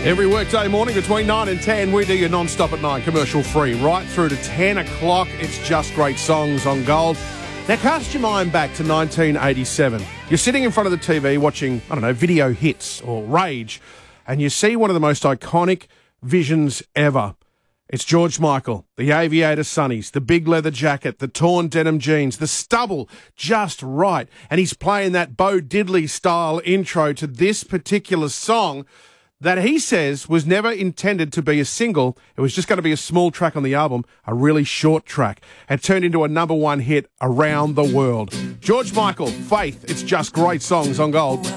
Every workday morning between 9 and 10, we do your non-stop at 9, commercial free, right through to 10 o'clock. It's just great songs on Gold. Now, cast your mind back to 1987. You're sitting in front of the TV watching, video hits or Rage, and you see one of the most iconic visions ever. It's George Michael, the aviator sunnies, the big leather jacket, the torn denim jeans, the stubble just right. And he's playing that Bo Diddley style intro to this particular song that he says was never intended to be a single. It was just going to be a small track on the album, a really short track. It turned into a number one hit around the world. George Michael, Faith, it's just great songs on Gold.